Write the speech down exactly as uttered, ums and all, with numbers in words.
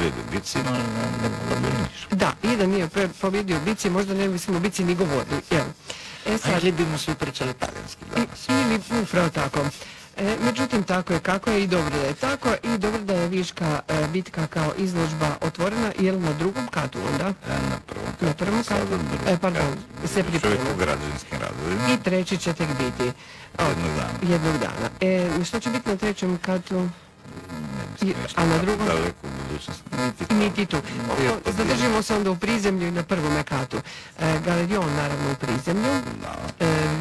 pobjedio u bici, no ne mogla bi ništa. Da, i da nije pobjedio u bici, možda ne bismo o bici ni govorili. Jel? E sad, ali bismo svi pričali talijanski danas. Ili upravo tako. E, međutim, tako je kako je i dobro da je tako i dobro da je Viška e, bitka kao izložba otvorena, jel na drugom katu onda? E, na prvom katu. Na prvom katu? E, pardon, se priprema. Čovjek u građevinskim radovima. I treći će tek biti. O, jednog dana. Jednog dana. E, što će biti na trećem katu? I, a na drugom? Daleko u budućnosti. Niti to. Niti tu. O, zadržimo se onda u prizemlju i na prvome katu. E, galerion naravno u prizemlju. Da. E,